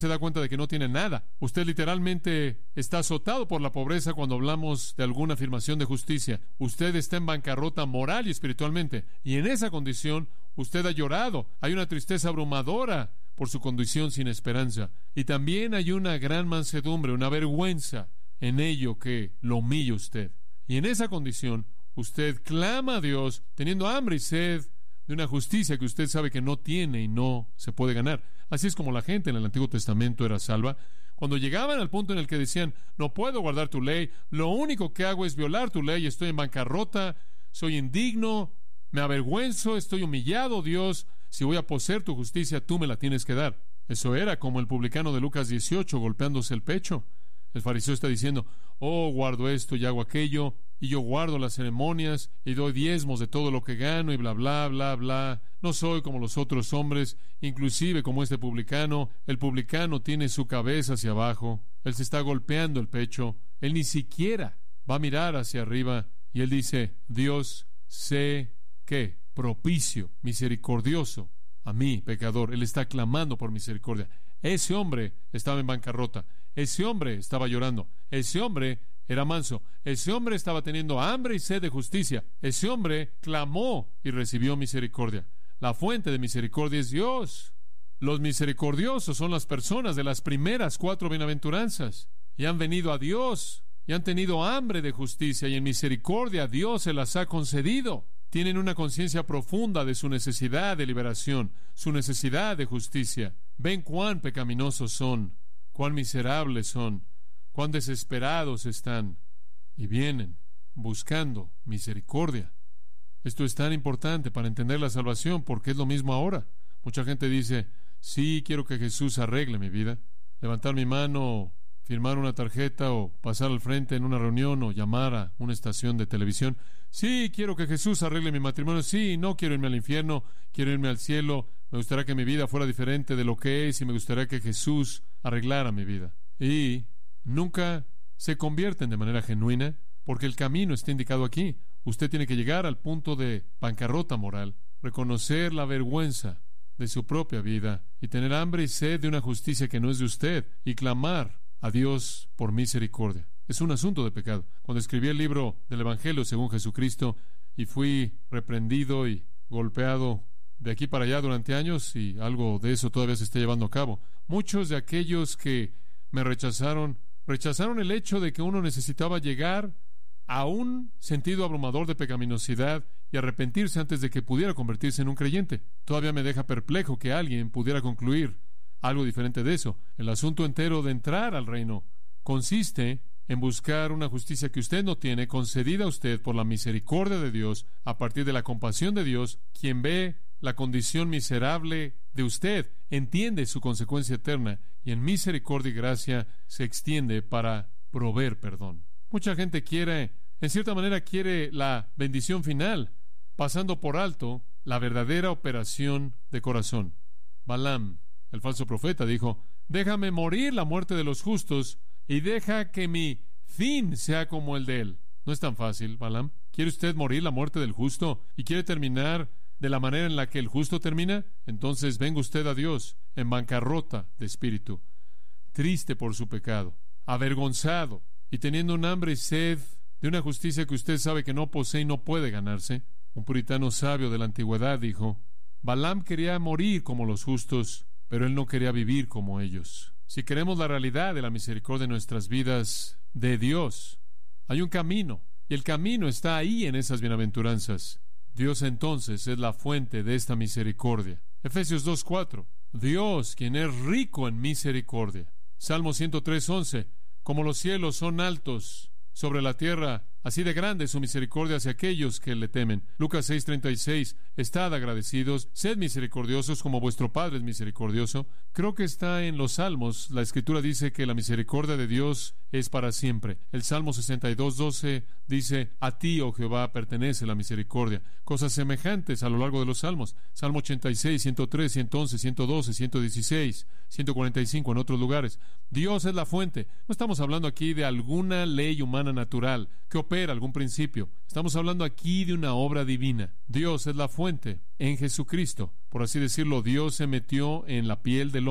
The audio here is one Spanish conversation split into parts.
se da cuenta de que no tiene nada. Usted literalmente está azotado por la pobreza cuando hablamos de alguna afirmación de justicia. Usted está en bancarrota moral y espiritualmente. Y en esa condición, usted ha llorado. Hay una tristeza abrumadora por su condición sin esperanza. Y también hay una gran mansedumbre, una vergüenza en ello que lo humilla usted. Y en esa condición, usted clama a Dios, teniendo hambre y sed de una justicia que usted sabe que no tiene y no se puede ganar. Así es como la gente en el Antiguo Testamento era salva. Cuando llegaban al punto en el que decían, no puedo guardar tu ley, lo único que hago es violar tu ley, estoy en bancarrota, soy indigno, me avergüenzo, estoy humillado, Dios, si voy a poseer tu justicia, tú me la tienes que dar. Eso era como el publicano de Lucas 18 golpeándose el pecho. El fariseo está diciendo, oh, guardo esto y hago aquello, y yo guardo las ceremonias, y doy diezmos de todo lo que gano, y bla, bla, bla, bla. No soy como los otros hombres, inclusive como este publicano. El publicano tiene su cabeza hacia abajo, él se está golpeando el pecho, él ni siquiera va a mirar hacia arriba, y él dice, Dios, sé que propicio, misericordioso a mí, pecador. Él está clamando por misericordia. Ese hombre estaba en bancarrota. Ese hombre estaba llorando. Ese hombre era manso. Ese hombre estaba teniendo hambre y sed de justicia. Ese hombre clamó y recibió misericordia. La fuente de misericordia es Dios. Los misericordiosos son las personas de las primeras 4 bienaventuranzas. Y han venido a Dios. Y han tenido hambre de justicia. Y en misericordia Dios se las ha concedido. Tienen una conciencia profunda de su necesidad de liberación, su necesidad de justicia. Ven cuán pecaminosos son, cuán miserables son, cuán desesperados están, y vienen buscando misericordia. Esto es tan importante para entender la salvación, porque es lo mismo ahora. Mucha gente dice, sí, quiero que Jesús arregle mi vida. Levantar mi mano, firmar una tarjeta, o pasar al frente en una reunión, o llamar a una estación de televisión. Sí, quiero que Jesús arregle mi matrimonio. Sí, no quiero irme al infierno, quiero irme al cielo. Me gustaría que mi vida fuera diferente de lo que es, y me gustaría que Jesús arreglara mi vida. Y nunca se convierten de manera genuina, porque el camino está indicado aquí. Usted tiene que llegar al punto de bancarrota moral, reconocer la vergüenza de su propia vida, y tener hambre y sed de una justicia que no es de usted, y clamar a Dios por misericordia. Es un asunto de pecado. Cuando escribí el libro del Evangelio según Jesucristo, y fui reprendido y golpeado de aquí para allá durante años, y algo de eso todavía se está llevando a cabo, muchos de aquellos que me rechazaron el hecho de que uno necesitaba llegar a un sentido abrumador de pecaminosidad y arrepentirse antes de que pudiera convertirse en un creyente. Todavía me deja perplejo que alguien pudiera concluir algo diferente de eso. El asunto entero de entrar al reino consiste en buscar una justicia que usted no tiene, concedida a usted por la misericordia de Dios, a partir de la compasión de Dios, quien ve la condición miserable de usted, entiende su consecuencia eterna, y en misericordia y gracia se extiende para proveer perdón. Mucha gente en cierta manera quiere la bendición final, pasando por alto la verdadera operación de corazón. Balaam, el falso profeta, dijo, déjame morir la muerte de los justos y deja que mi fin sea como el de él. No es tan fácil, Balaam. ¿Quiere usted morir la muerte del justo y quiere terminar de la manera en la que el justo termina? Entonces venga usted a Dios en bancarrota de espíritu, triste por su pecado, avergonzado y teniendo un hambre y sed de una justicia que usted sabe que no posee y no puede ganarse. Un puritano sabio de la antigüedad dijo, Balaam quería morir como los justos, pero él no quería vivir como ellos. Si queremos la realidad de la misericordia en nuestras vidas de Dios, hay un camino, y el camino está ahí en esas bienaventuranzas. Dios entonces es la fuente de esta misericordia. Efesios 2:4. Dios, quien es rico en misericordia. Salmo 103:11. Como los cielos son altos sobre la tierra, así de grande es su misericordia hacia aquellos que le temen. Lucas 6:36. Estad agradecidos, sed misericordiosos como vuestro Padre es misericordioso. Creo que está en los Salmos. La Escritura dice que la misericordia de Dios es para siempre. El Salmo 62:12 dice, a ti, oh Jehová, pertenece la misericordia. Cosas semejantes a lo largo de los Salmos. Salmo 86, 103, 111, 112, 116, 145 en otros lugares. Dios es la fuente. No estamos hablando aquí de alguna ley humana natural que opera algún principio. Estamos hablando aquí de una obra divina. Dios es la fuente en Jesucristo. Por así decirlo, Dios se metió en la piel del hombre,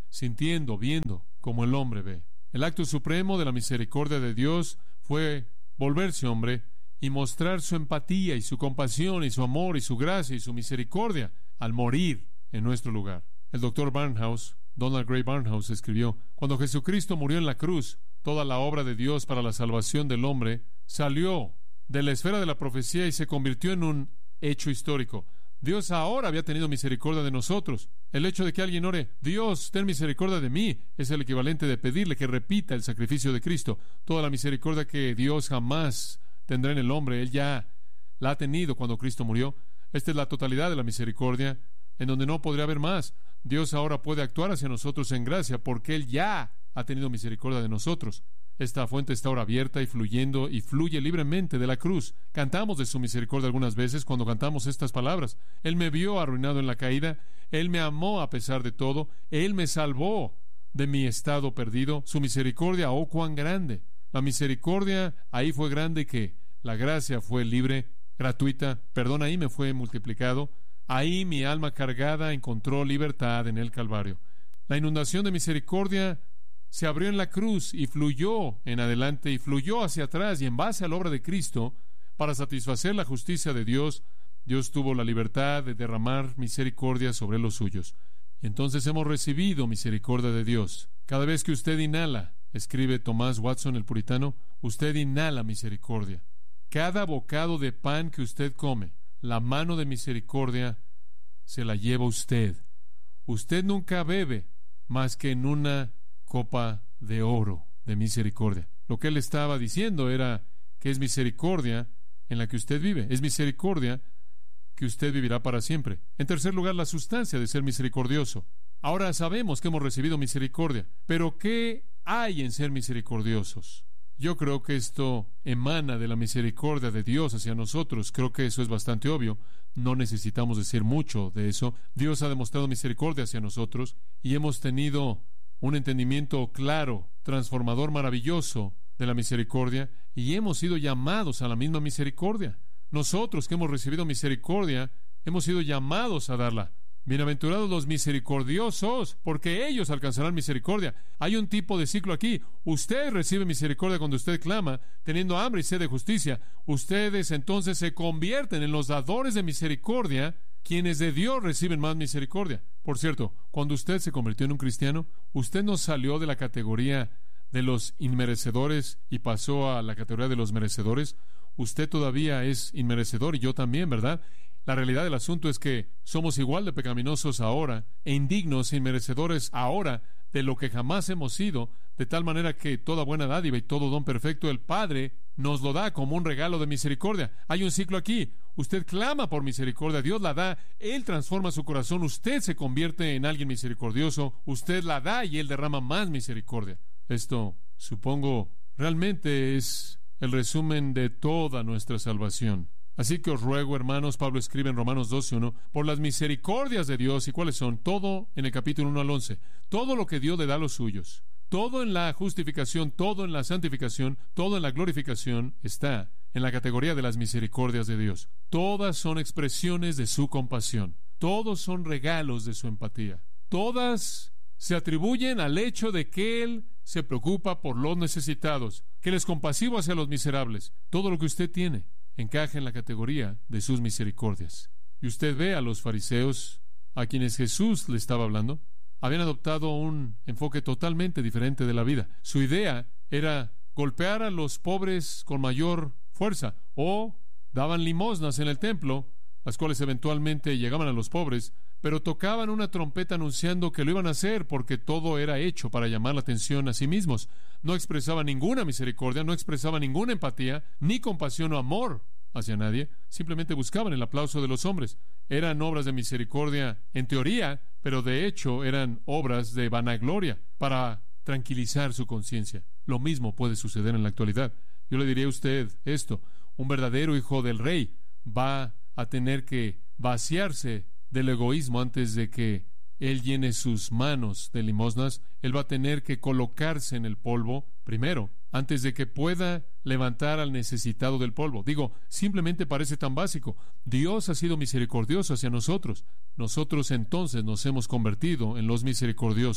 sintiendo, viendo como el hombre ve. El acto supremo de la misericordia de Dios fue volverse hombre y mostrar su empatía y su compasión y su amor y su gracia y su misericordia al morir en nuestro lugar. El doctor Barnhouse, Donald Gray Barnhouse, escribió: cuando Jesucristo murió en la cruz, toda la obra de Dios para la salvación del hombre salió de la esfera de la profecía y se convirtió en un hecho histórico. Dios ahora había tenido misericordia de nosotros. El hecho de que alguien ore, Dios, ten misericordia de mí, es el equivalente de pedirle que repita el sacrificio de Cristo. Toda la misericordia que Dios jamás tendrá en el hombre, Él ya la ha tenido cuando Cristo murió. Esta es la totalidad de la misericordia, en donde no podría haber más. Dios ahora puede actuar hacia nosotros en gracia, porque Él ya ha tenido misericordia de nosotros. Esta fuente está ahora abierta y fluyendo, y fluye libremente de la cruz. Cantamos de su misericordia algunas veces cuando cantamos estas palabras. Él me vio arruinado en la caída, Él me amó a pesar de todo, Él me salvó de mi estado perdido. Su misericordia, oh cuán grande. La misericordia ahí fue grande, que la gracia fue libre, gratuita. Perdón ahí me fue multiplicado. Ahí mi alma cargada encontró libertad en el Calvario. La inundación de misericordia se abrió en la cruz y fluyó en adelante y fluyó hacia atrás, y en base a la obra de Cristo, para satisfacer la justicia de Dios, Dios tuvo la libertad de derramar misericordia sobre los suyos. Y entonces hemos recibido misericordia de Dios. Cada vez que usted inhala, escribe Thomas Watson el puritano, usted inhala misericordia. Cada bocado de pan que usted come, la mano de misericordia se la lleva usted. Usted nunca bebe más que en una copa de oro de misericordia. Lo que él estaba diciendo era que es misericordia en la que usted vive. Es misericordia que usted vivirá para siempre. En tercer lugar, la sustancia de ser misericordioso. Ahora sabemos que hemos recibido misericordia, pero ¿qué hay en ser misericordiosos? Yo creo que esto emana de la misericordia de Dios hacia nosotros. Creo que eso es bastante obvio. No necesitamos decir mucho de eso. Dios ha demostrado misericordia hacia nosotros y hemos tenido un entendimiento claro, transformador, maravilloso de la misericordia, y hemos sido llamados a la misma misericordia. Nosotros que hemos recibido misericordia, hemos sido llamados a darla. Bienaventurados los misericordiosos, porque ellos alcanzarán misericordia. Hay un tipo de ciclo aquí. Usted recibe misericordia cuando usted clama, teniendo hambre y sed de justicia. Ustedes entonces se convierten en los dadores de misericordia, quienes de Dios reciben más misericordia. Por cierto, cuando usted se convirtió en un cristiano, usted no salió de la categoría de los inmerecedores y pasó a la categoría de los merecedores. Usted todavía es inmerecedor, y yo también, ¿verdad? La realidad del asunto es que somos igual de pecaminosos ahora e indignos e inmerecedores ahora de lo que jamás hemos sido, de tal manera que toda buena dádiva y todo don perfecto el Padre nos lo da como un regalo de misericordia. Hay un ciclo aquí. Usted clama por misericordia, Dios la da, Él transforma su corazón, usted se convierte en alguien misericordioso, usted la da y Él derrama más misericordia. Esto, supongo, realmente es el resumen de toda nuestra salvación. Así que os ruego, hermanos, Pablo escribe en Romanos 12:1, por las misericordias de Dios. ¿Y cuáles son? Todo en el capítulo 1 al 11. Todo lo que Dios le da a los suyos. Todo en la justificación, todo en la santificación, todo en la glorificación está en la categoría de las misericordias de Dios. Todas son expresiones de su compasión. Todos son regalos de su empatía. Todas se atribuyen al hecho de que Él se preocupa por los necesitados, que Él es compasivo hacia los miserables. Todo lo que usted tiene encaja en la categoría de sus misericordias. Y usted ve a los fariseos a quienes Jesús le estaba hablando. Habían adoptado un enfoque totalmente diferente de la vida. Su idea era golpear a los pobres con mayor fuerza, o daban limosnas en el templo, las cuales eventualmente llegaban a los pobres, pero tocaban una trompeta anunciando que lo iban a hacer porque todo era hecho para llamar la atención a sí mismos. No expresaban ninguna misericordia, no expresaban ninguna empatía, ni compasión o amor hacia nadie. Simplemente buscaban el aplauso de los hombres. Eran obras de misericordia en teoría, pero de hecho eran obras de vanagloria para tranquilizar su conciencia. Lo mismo puede suceder en la actualidad. Yo le diría a usted esto: un verdadero hijo del rey va a tener que vaciarse del egoísmo antes de que él llene sus manos de limosnas. Él va a tener que colocarse en el polvo primero, antes de que pueda levantar al necesitado del polvo. Digo, simplemente parece tan básico. Dios ha sido misericordioso hacia nosotros. Nosotros entonces nos hemos convertido en los misericordiosos.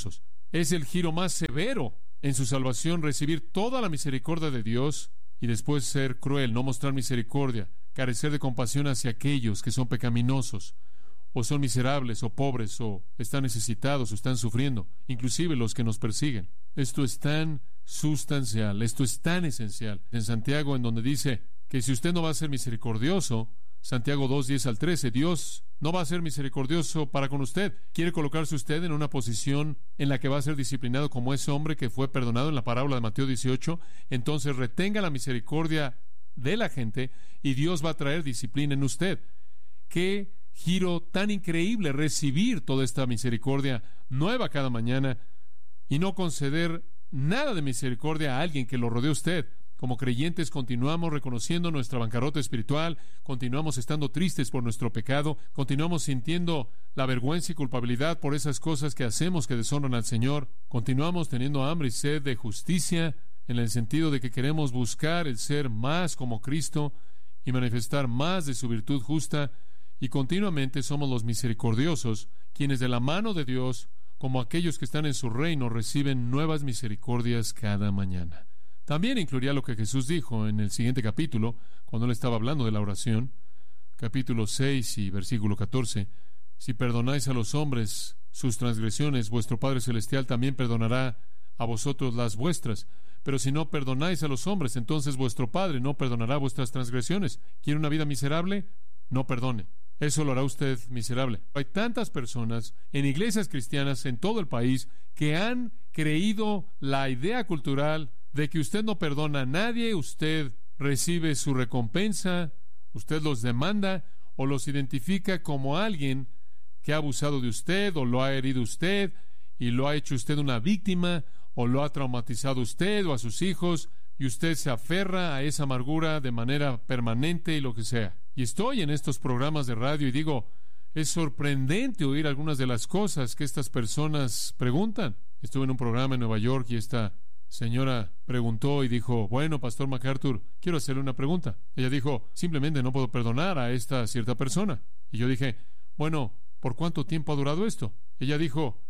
Es el giro más severo en su salvación, recibir toda la misericordia de Dios y después ser cruel, no mostrar misericordia, carecer de compasión hacia aquellos que son pecaminosos, o son miserables, o pobres, o están necesitados, o están sufriendo, inclusive los que nos persiguen. Esto es tan sustancial, esto es tan esencial. En Santiago, en donde dice que si usted no va a ser misericordioso, Santiago 2:10-13, Dios no va a ser misericordioso para con usted. Quiere colocarse usted en una posición en la que va a ser disciplinado como ese hombre que fue perdonado en la parábola de Mateo 18. Entonces retenga la misericordia de la gente y Dios va a traer disciplina en usted. ¡Qué giro tan increíble recibir toda esta misericordia nueva cada mañana y no conceder nada de misericordia a alguien que lo rodee a usted! Como creyentes continuamos reconociendo nuestra bancarrota espiritual, continuamos estando tristes por nuestro pecado, continuamos sintiendo la vergüenza y culpabilidad por esas cosas que hacemos que deshonran al Señor, continuamos teniendo hambre y sed de justicia, en el sentido de que queremos buscar el ser más como Cristo y manifestar más de su virtud justa, y continuamente somos los misericordiosos, quienes de la mano de Dios, como aquellos que están en su reino, reciben nuevas misericordias cada mañana. También incluiría lo que Jesús dijo en el siguiente capítulo, cuando Él estaba hablando de la oración, capítulo 6 y versículo 14. Si perdonáis a los hombres sus transgresiones, vuestro Padre Celestial también perdonará a vosotros las vuestras. Pero si no perdonáis a los hombres, entonces vuestro Padre no perdonará vuestras transgresiones. ¿Quiere una vida miserable? No perdone. Eso lo hará usted miserable. Hay tantas personas en iglesias cristianas en todo el país que han creído la idea cultural de que usted no perdona a nadie, usted recibe su recompensa, usted los demanda o los identifica como alguien que ha abusado de usted o lo ha herido usted y lo ha hecho usted una víctima o lo ha traumatizado usted o a sus hijos, y usted se aferra a esa amargura de manera permanente y lo que sea. Y estoy en estos programas de radio y digo, es sorprendente oír algunas de las cosas que estas personas preguntan. Estuve en un programa en Nueva York y esta señora preguntó y dijo, bueno, Pastor MacArthur, quiero hacerle una pregunta. Ella dijo, simplemente no puedo perdonar a esta cierta persona. Y yo dije, bueno, ¿por cuánto tiempo ha durado esto? Ella dijo,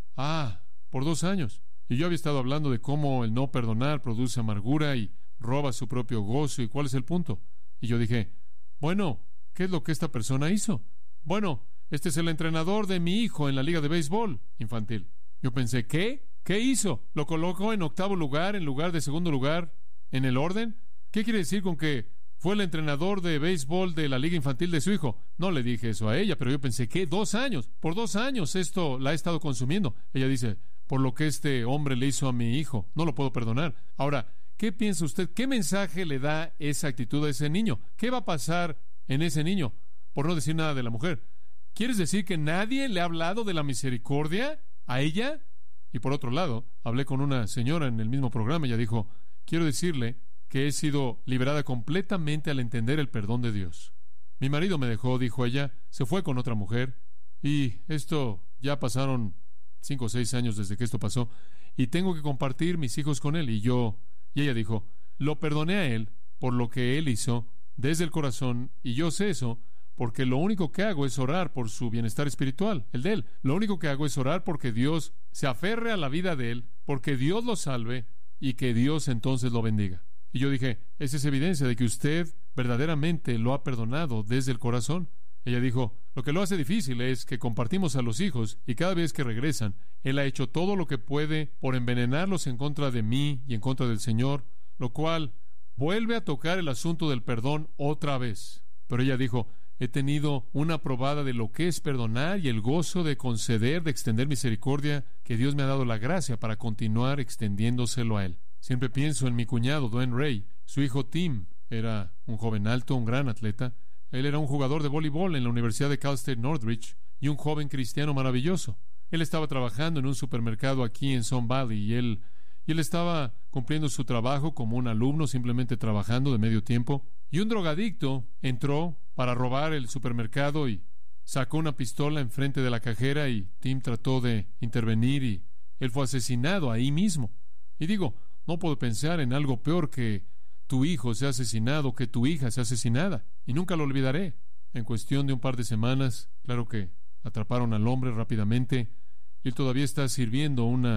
por 2 años. Y yo había estado hablando de cómo el no perdonar produce amargura y roba su propio gozo, y cuál es el punto. Y yo dije, bueno, ¿qué es lo que esta persona hizo? Bueno, este es el entrenador de mi hijo en la liga de béisbol infantil. Yo pensé, ¿qué? ¿Qué hizo? ¿Lo colocó en 8º lugar en lugar de 2º lugar en el orden? ¿Qué quiere decir con que fue el entrenador de béisbol de la liga infantil de su hijo? No le dije eso a ella, pero yo pensé, ¿qué? 2 años. Por 2 años esto la he estado consumiendo. Ella dice, por lo que este hombre le hizo a mi hijo, no lo puedo perdonar. Ahora, ¿qué piensa usted? ¿Qué mensaje le da esa actitud a ese niño? ¿Qué va a pasar en ese niño? Por no decir nada de la mujer. ¿Quieres decir que nadie le ha hablado de la misericordia a ella? Y por otro lado, hablé con una señora en el mismo programa. Ella dijo, quiero decirle que he sido liberada completamente al entender el perdón de Dios. Mi marido me dejó, dijo ella, se fue con otra mujer, y esto ya pasaron 5 o 6 años desde que esto pasó, y tengo que compartir mis hijos con él. Y ella dijo, lo perdoné a él por lo que él hizo desde el corazón, y yo sé eso porque lo único que hago es orar por su bienestar espiritual, el de él. Lo único que hago es orar porque Dios se aferre a la vida de él, porque Dios lo salve y que Dios entonces lo bendiga. Y yo dije, esa es evidencia de que usted verdaderamente lo ha perdonado desde el corazón. Ella dijo, lo que lo hace difícil es que compartimos a los hijos y cada vez que regresan, él ha hecho todo lo que puede por envenenarlos en contra de mí y en contra del Señor, lo cual vuelve a tocar el asunto del perdón otra vez. Pero ella dijo, he tenido una probada de lo que es perdonar y el gozo de conceder, de extender misericordia, que Dios me ha dado la gracia para continuar extendiéndoselo a él. Siempre pienso en mi cuñado, Dwayne Ray. Su hijo Tim era un joven alto, un gran atleta. Él era un jugador de voleibol en la Universidad de Cal State Northridge y un joven cristiano maravilloso. Él estaba trabajando en un supermercado aquí en Sun Valley y él estaba cumpliendo su trabajo como un alumno, simplemente trabajando de medio tiempo. Y un drogadicto entró para robar el supermercado y sacó una pistola enfrente de la cajera, y Tim trató de intervenir y él fue asesinado ahí mismo. Y digo, no puedo pensar en algo peor que tu hijo sea asesinado, que tu hija sea asesinada. Y nunca lo olvidaré. En cuestión de un par de semanas, claro que atraparon al hombre rápidamente, y él todavía está sirviendo una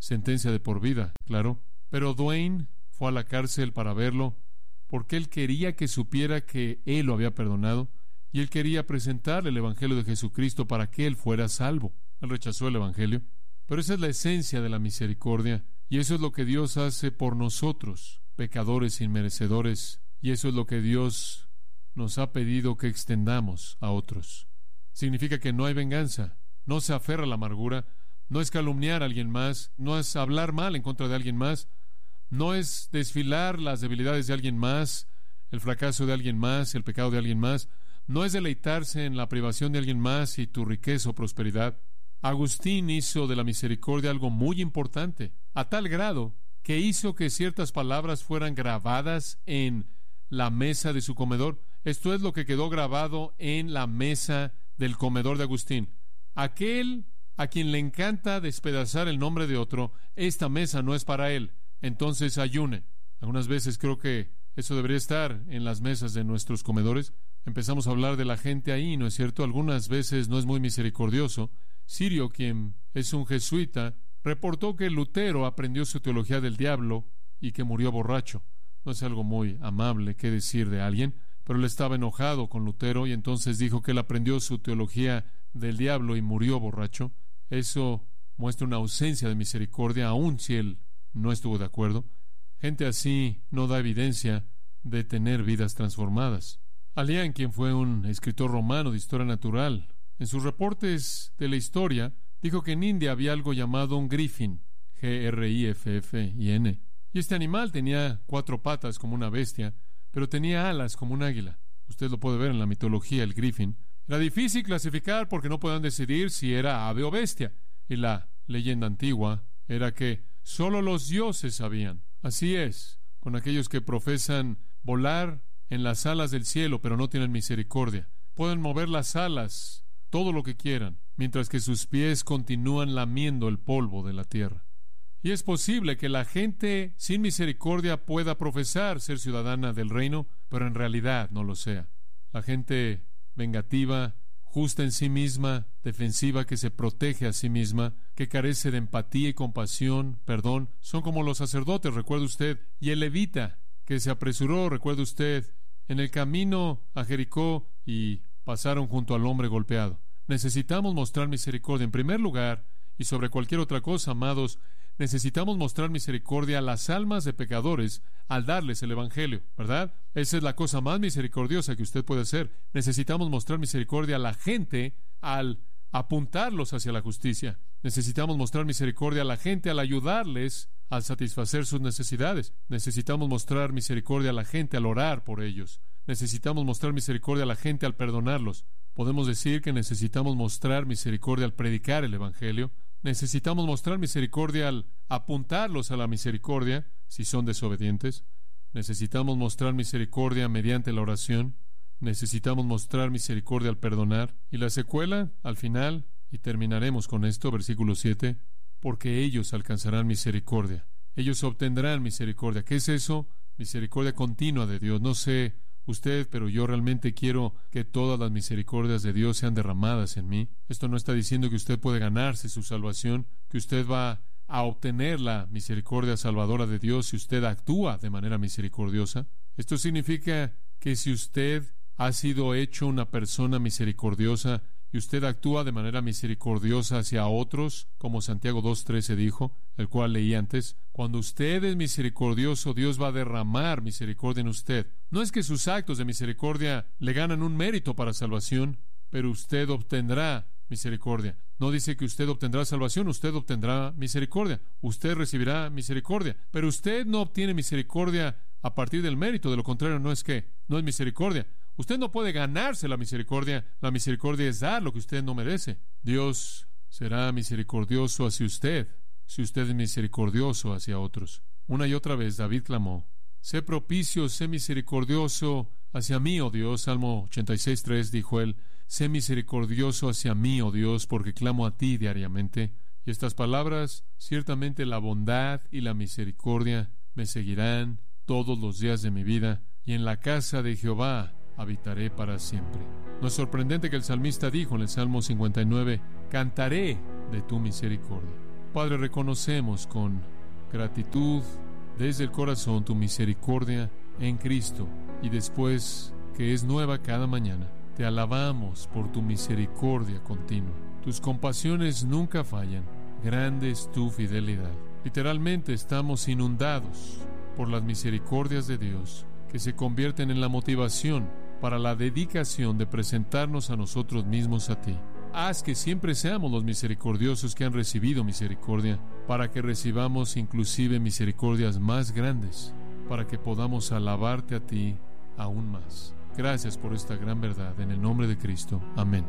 sentencia de por vida, claro. Pero Dwayne fue a la cárcel para verlo porque él quería que supiera que él lo había perdonado y él quería presentarle el Evangelio de Jesucristo para que él fuera salvo. Él rechazó el Evangelio. Pero esa es la esencia de la misericordia, y eso es lo que Dios hace por nosotros, pecadores inmerecedores, y eso es lo que Dios nos ha pedido que extendamos a otros. Significa que no hay venganza, no se aferra a la amargura, no es calumniar a alguien más, no es hablar mal en contra de alguien más, no es desfilar las debilidades de alguien más, el fracaso de alguien más, el pecado de alguien más, no es deleitarse en la privación de alguien más y tu riqueza o prosperidad. Agustín hizo de la misericordia algo muy importante, a tal grado que hizo que ciertas palabras fueran grabadas en la mesa de su comedor. Esto es lo que quedó grabado en la mesa del comedor de Agustín. Aquel a quien le encanta despedazar el nombre de otro, esta mesa no es para él, entonces ayune. Algunas veces creo que eso debería estar en las mesas de nuestros comedores. Empezamos a hablar de la gente ahí, ¿no es cierto? Algunas veces no es muy misericordioso. Sirio, quien es un jesuita, reportó que Lutero aprendió su teología del diablo y que murió borracho. No es algo muy amable que decir de alguien, pero él estaba enojado con Lutero y entonces dijo que él aprendió su teología del diablo y murió borracho. Eso muestra una ausencia de misericordia, aun si él no estuvo de acuerdo. Gente así no da evidencia de tener vidas transformadas. Alián, quien fue un escritor romano de historia natural, en sus reportes de la historia, dijo que en India había algo llamado un griffin, Griffin, y este animal tenía 4 patas como una bestia, pero tenía alas como un águila. Usted lo puede ver en la mitología, el griffin. Era difícil clasificar porque no podían decidir si era ave o bestia, y la leyenda antigua era que solo los dioses sabían. Así es, con aquellos que profesan volar en las alas del cielo, pero no tienen misericordia. Pueden mover las alas todo lo que quieran, mientras que sus pies continúan lamiendo el polvo de la tierra. Y es posible que la gente sin misericordia pueda profesar ser ciudadana del reino, pero en realidad no lo sea. La gente vengativa, justa en sí misma, defensiva, que se protege a sí misma, que carece de empatía y compasión, perdón, son como los sacerdotes, recuerde usted, y el levita, que se apresuró, recuerde usted, en el camino a Jericó y pasaron junto al hombre golpeado. Necesitamos mostrar misericordia. En primer lugar, y sobre cualquier otra cosa, amados, necesitamos mostrar misericordia a las almas de pecadores al darles el Evangelio, ¿verdad? Esa es la cosa más misericordiosa que usted puede hacer. Necesitamos mostrar misericordia a la gente al apuntarlos hacia la justicia. Necesitamos mostrar misericordia a la gente al ayudarles a satisfacer sus necesidades. Necesitamos mostrar misericordia a la gente al orar por ellos. Necesitamos mostrar misericordia a la gente al perdonarlos. Podemos decir que necesitamos mostrar misericordia al predicar el Evangelio. Necesitamos mostrar misericordia al apuntarlos a la misericordia si son desobedientes. Necesitamos mostrar misericordia mediante la oración. Necesitamos mostrar misericordia al perdonar. Y la secuela, al final, y terminaremos con esto, versículo 7, porque ellos alcanzarán misericordia. Ellos obtendrán misericordia. ¿Qué es eso? Misericordia continua de Dios. No sé usted, pero yo realmente quiero que todas las misericordias de Dios sean derramadas en mí. Esto no está diciendo que usted puede ganarse su salvación, que usted va a obtener la misericordia salvadora de Dios si usted actúa de manera misericordiosa. Esto significa que si usted ha sido hecho una persona misericordiosa y usted actúa de manera misericordiosa hacia otros, como Santiago 2:13 dijo, el cual leí antes, cuando usted es misericordioso, Dios va a derramar misericordia en usted. No es que sus actos de misericordia le ganan un mérito para salvación, pero usted obtendrá misericordia. No dice que usted obtendrá salvación, usted obtendrá misericordia. Usted recibirá misericordia, pero usted no obtiene misericordia a partir del mérito. De lo contrario, no es misericordia. Usted no puede ganarse la misericordia. La misericordia es dar lo que usted no merece. Dios será misericordioso hacia usted si usted es misericordioso hacia otros. Una y otra vez David clamó: sé propicio, sé misericordioso hacia mí, oh Dios. Salmo 86:3 dijo él: sé misericordioso hacia mí, oh Dios, porque clamo a ti diariamente. Y estas palabras, ciertamente la bondad y la misericordia me seguirán todos los días de mi vida, y en la casa de Jehová habitaré para siempre. No es sorprendente que el salmista dijo en el Salmo 59: cantaré de tu misericordia. Padre, reconocemos con gratitud desde el corazón tu misericordia en Cristo, y después que es nueva cada mañana. Te alabamos por tu misericordia continua. Tus compasión nunca fallan. Grande es tu fidelidad. Literalmente estamos inundados por las misericordias de Dios, que se convierten en la motivación para la dedicación de presentarnos a nosotros mismos a ti. Haz que siempre seamos los misericordiosos que han recibido misericordia, para que recibamos inclusive misericordias más grandes, para que podamos alabarte a ti aún más. Gracias por esta gran verdad, en el nombre de Cristo. Amén.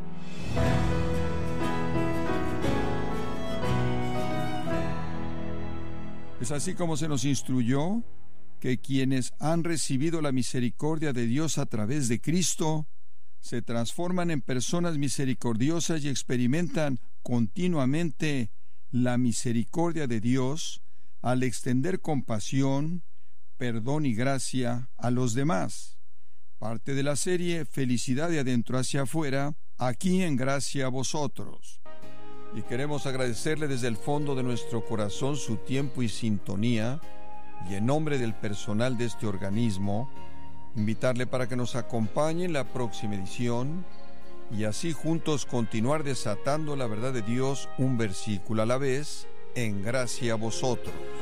Es así como se nos instruyó que quienes han recibido la misericordia de Dios a través de Cristo se transforman en personas misericordiosas y experimentan continuamente la misericordia de Dios al extender compasión, perdón y gracia a los demás. Parte de la serie Felicidad de adentro hacia afuera, aquí en Gracia a Vosotros. Y queremos agradecerle desde el fondo de nuestro corazón su tiempo y sintonía, y en nombre del personal de este organismo, invitarle para que nos acompañe en la próxima edición y así juntos continuar desatando la verdad de Dios un versículo a la vez en Gracia a Vosotros.